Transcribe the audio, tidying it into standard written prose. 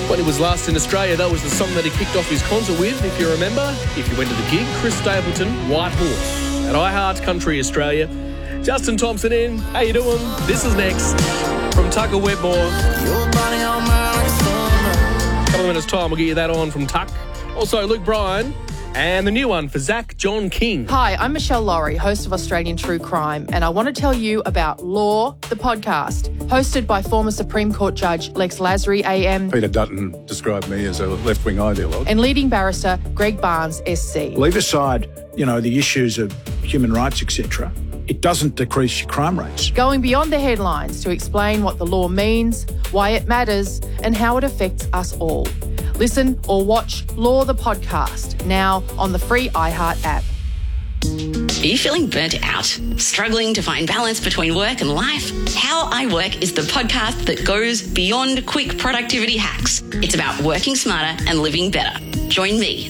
When he was last in Australia, that was the song that he kicked off his concert with, if you remember. If you went to the gig, Chris Stapleton, White Horse, at iHeart Country Australia. Justin Thompson in. How you doing? This is next from Tucker Wetmore. A couple of minutes' time, we'll get you that on from Tuck. Also, Luke Bryan. And the new one for Zach John King. Hi, I'm Michelle Laurie, host of Australian True Crime, and I want to tell you about Law, the podcast, hosted by former Supreme Court Judge Lex Lasry AM. Peter Dutton described me as a left-wing ideologue. And leading barrister Greg Barnes SC. Leave aside, the issues of human rights, etc. It doesn't decrease your crime rates. Going beyond the headlines to explain what the law means, why it matters, and how it affects us all. Listen or watch Law the Podcast, now on the free iHeart app. Are you feeling burnt out? Struggling to find balance between work and life? How I Work is the podcast that goes beyond quick productivity hacks. It's about working smarter and living better. Join me,